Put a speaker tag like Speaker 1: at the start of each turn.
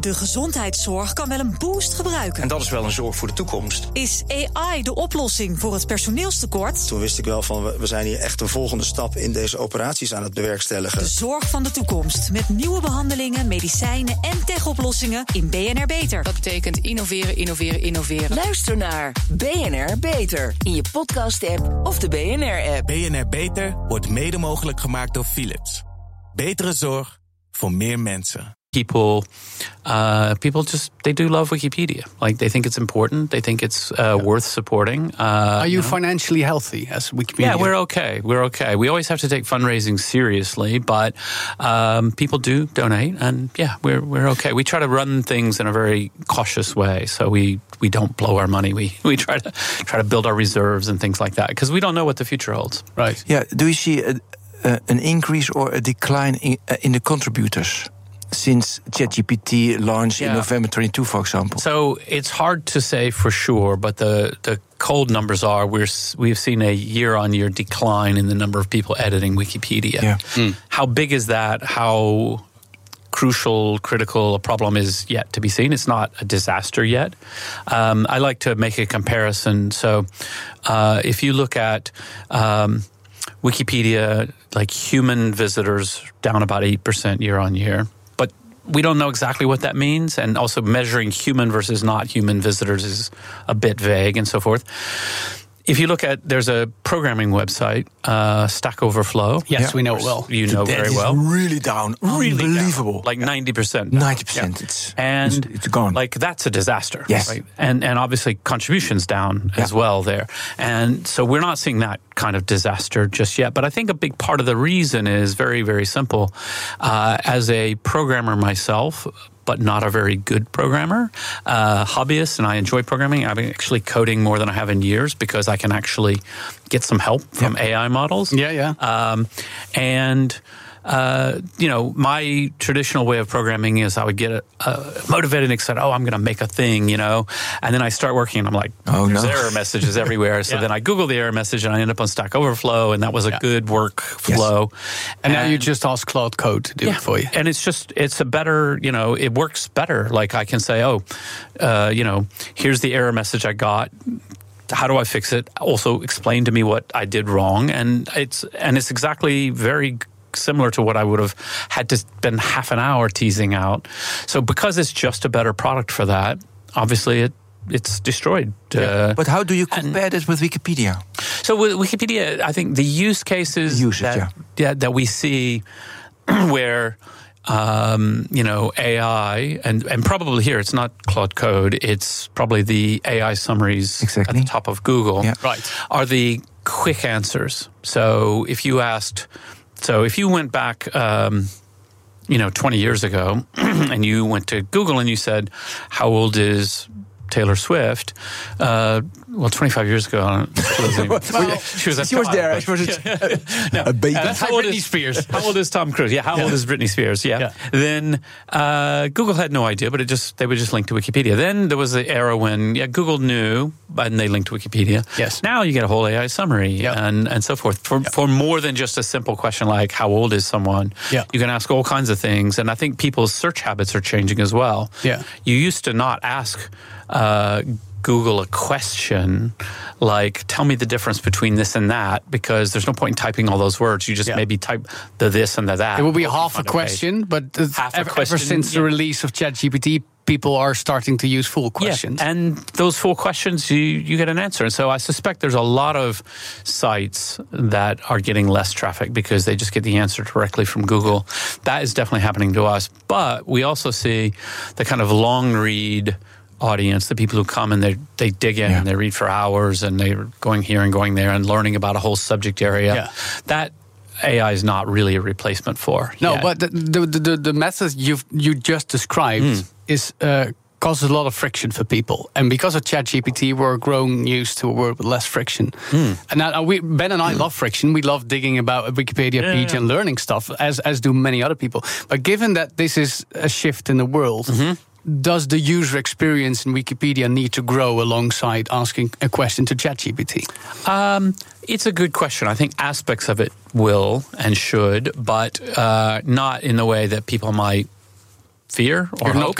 Speaker 1: De gezondheidszorg kan wel een boost gebruiken.
Speaker 2: En dat is wel een zorg voor de toekomst.
Speaker 1: Is AI de oplossing voor het personeelstekort?
Speaker 3: Toen wist ik wel van, we zijn hier echt een volgende stap in deze operaties aan het bewerkstelligen.
Speaker 1: De zorg van de toekomst. Met nieuwe behandelingen, medicijnen en tech-oplossingen in BNR Beter.
Speaker 4: Dat betekent innoveren, innoveren, innoveren.
Speaker 5: Luister naar BNR Beter in je podcast-app of de BNR-app.
Speaker 6: BNR Beter wordt mede mogelijk gemaakt door Philips. Betere zorg voor meer mensen.
Speaker 7: People just, they do love Wikipedia. Like, they think it's important. They think it's worth supporting.
Speaker 8: Are you financially healthy as Wikipedia?
Speaker 7: Yeah, we're okay. We're okay. We always have to take fundraising seriously, but people do donate, and yeah, we're okay. We try to run things in a very cautious way, so we don't blow our money. We try to build our reserves and things like that, because we don't know what the future holds.
Speaker 8: Right.
Speaker 9: Yeah. Do you see an increase or a decline in the contributors since ChatGPT launched in November 22, for example?
Speaker 7: So it's hard to say for sure, but the cold numbers are we've seen a year-on-year decline in the number of people editing Wikipedia.
Speaker 9: Yeah.
Speaker 7: How big is that? How crucial, critical a problem is yet to be seen. It's not a disaster yet. I like to make a comparison. So if you look at Wikipedia, like human visitors down about 8% year on year. But we don't know exactly what that means. And also measuring human versus not human visitors is a bit vague and so forth. If you look at, there's a programming website, Stack Overflow.
Speaker 8: Yes, we know it well.
Speaker 7: You know very well.
Speaker 9: Really down.
Speaker 7: Really
Speaker 9: unbelievable.
Speaker 7: Down, like 90%.
Speaker 9: 90%.
Speaker 7: Yeah.
Speaker 9: It's gone.
Speaker 7: Like, that's a disaster.
Speaker 9: Yes.
Speaker 7: Right? And obviously contributions down as well there. And so we're not seeing that kind of disaster just yet. But I think a big part of the reason is very, very simple. As a programmer myself, but not a very good programmer, hobbyist, and I enjoy programming. I've been actually coding more than I have in years because I can actually get some help from AI models. My traditional way of programming is I would get motivated and excited. Oh, I'm going to make a thing, and then I start working and I'm like, there's error messages everywhere. So then I Google the error message and I end up on Stack Overflow, and that was a good workflow.
Speaker 8: Yes. And now you just ask Claude Code to do it for you.
Speaker 7: And it's a better, it works better. Like, I can say, here's the error message I got. How do I fix it? Also explain to me what I did wrong. And it's exactly very similar to what I would have had to spend half an hour teasing out. So because it's just a better product for that, obviously it's destroyed.
Speaker 9: But how do you compare this with Wikipedia?
Speaker 7: So with Wikipedia, I think the use cases that we see where AI and probably here it's not Claude Code, it's probably the AI summaries at the top of Google, are the quick answers. So if you went back 20 years ago and you went to Google and you said, how old is Taylor Swift? 25 years ago, she was there. She was a baby.
Speaker 8: How old is Spears?
Speaker 7: How old is Tom Cruise? Yeah, how old is Britney Spears? Yeah. Then Google had no idea, but they would just link to Wikipedia. Then there was the era when Google knew, and they linked to Wikipedia.
Speaker 8: Yes.
Speaker 7: Now you get a whole AI summary and so forth for more than just a simple question like how old is someone. Yeah. You can ask all kinds of things, and I think people's search habits are changing as well.
Speaker 8: Yeah.
Speaker 7: You used to not ask Google a question like, tell me the difference between this and that, because there's no point in typing all those words. You just maybe type the this and the that.
Speaker 8: It will be half a question, but ever since the release of ChatGPT, people are starting to use full questions.
Speaker 7: Yeah. And those full questions, you get an answer. And so I suspect there's a lot of sites that are getting less traffic because they just get the answer directly from Google. That is definitely happening to us. But we also see the kind of long read audience, the people who come and they dig in and they read for hours and they're going here and going there and learning about a whole subject area. Yeah. That AI is not really a replacement for.
Speaker 8: No, but the method you just described is causes a lot of friction for people. And because of ChatGPT, we're growing used to a world with less friction. And now Ben and I love friction. We love digging about a Wikipedia page and learning stuff, as do many other people. But given that this is a shift in the world, does the user experience in Wikipedia need to grow alongside asking a question to ChatGPT?
Speaker 7: It's a good question. I think aspects of it will and should, but not in the way that people might fear or hope.